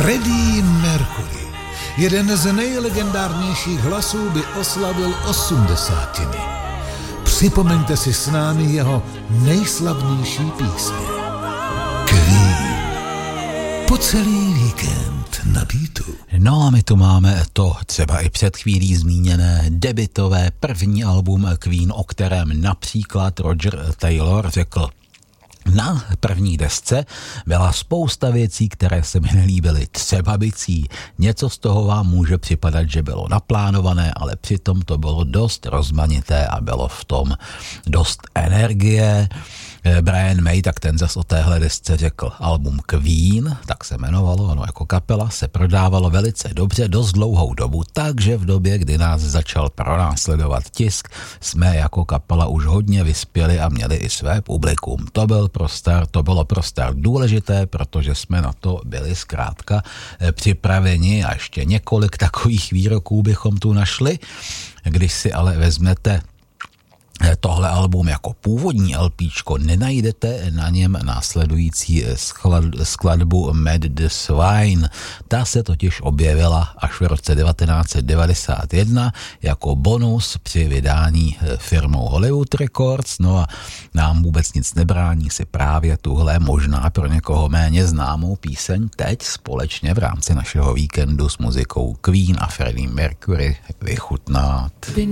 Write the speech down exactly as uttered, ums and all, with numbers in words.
Freddie Mercury, jeden z nejlegendárnějších hlasů, by oslavil osmdesátiny. Připomeňte si s námi jeho nejslavnější písně. Queen. Po celý víkend na beatu. No a my tu máme to třeba i před chvílí zmíněné debutové první album Queen, o kterém například Roger Taylor řekl: na první desce byla spousta věcí, které se mi nelíbily, třeba bicí. Něco z toho vám může připadat, že bylo naplánované, ale přitom to bylo dost rozmanité a bylo v tom dost energie. Brian May, tak ten zas o téhle desce řekl: album Queen, tak se jmenovalo, ono jako kapela, se prodávalo velice dobře dost dlouhou dobu, takže v době, kdy nás začal pronásledovat tisk, jsme jako kapela už hodně vyspěli a měli i své publikum. To byl pro star, to bylo pro star důležité, protože jsme na to byli zkrátka připraveni a ještě několik takových výroků bychom tu našli. Když si ale vezmete tohle album jako původní LPčko, nenajdete na něm následující skladbu Mad the Swine. Ta se totiž objevila až v roce devatenáct set devadesát jedna jako bonus při vydání firmou Hollywood Records. No a nám vůbec nic nebrání si právě tuhle možná pro někoho méně známou píseň teď společně v rámci našeho víkendu s muzikou Queen a Freddie Mercury vychutnat.